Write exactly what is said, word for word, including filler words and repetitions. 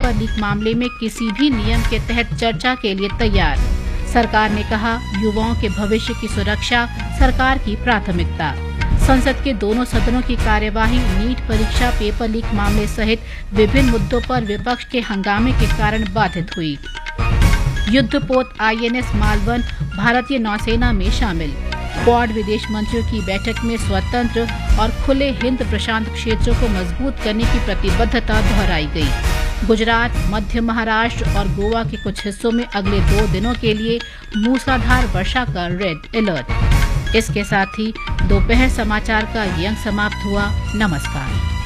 Paper leak मामले में किसी भी नियम के तहत चर्चा के लिए तैयार। सरकार ने कहा, युवाओं के भविष्य की सुरक्षा सरकार की प्राथमिकता। संसद के दोनों सदनों की कार्यवाही नीट परीक्षा पेपर लीक मामले सहित विभिन्न मुद्दों पर विपक्ष के हंगामे के कारण बाधित हुई। युद्धपोत आई एन एस मालवन भारतीय नौसेना में शामिल। क्वाड विदेश मंत्रियों की बैठक में स्वतंत्र और खुले हिंद प्रशांत क्षेत्रों को मजबूत करने की प्रतिबद्धता दोहराई गई। गुजरात, मध्य महाराष्ट्र और गोवा के कुछ हिस्सों में अगले दो दिनों के लिए मूसलाधार वर्षा का रेड अलर्ट। इसके साथ ही दोपहर समाचार का ये अंक समाप्त हुआ। नमस्कार।